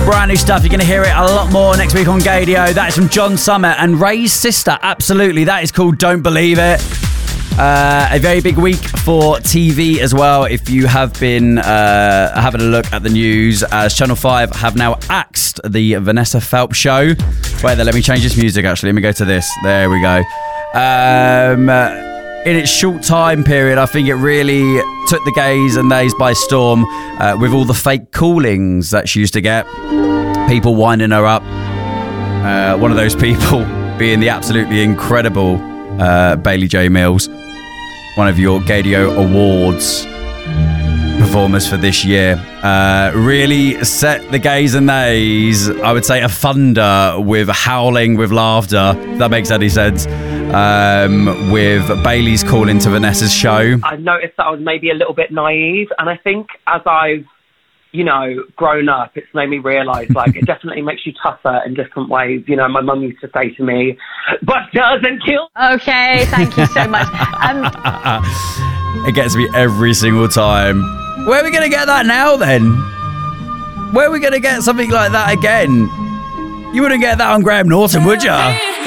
Brand new stuff. You're going to hear it a lot more next week on Gaydio. That is from John Summit and Ray's sister. Absolutely. That is called Don't Believe It. A very big week for TV as well. If you have been having a look at the news, as Channel 5 have now axed the Vanessa Feltz show. Wait there, let me change this music actually. Let me go to this. There we go. In its short time period, I think it really took the gays and theys by storm with all the fake callings that she used to get. People winding her up. One of those people being the absolutely incredible Bailey J. Mills. One of your Gaydio Awards performers for this year. Really set the gays and theys, I would say, a thunder with howling with laughter, if that makes any sense, with Bailey's call into Vanessa's show. I noticed that I was maybe a little bit naive, and I think as I've, grown up, it's made me realise, it definitely makes you tougher in different ways. My mum used to say to me, "But doesn't kill." Okay, thank you so much. It gets me every single time. Where are we going to get that now, then? Where are we going to get something like that again? You wouldn't get that on Graham Norton, would you?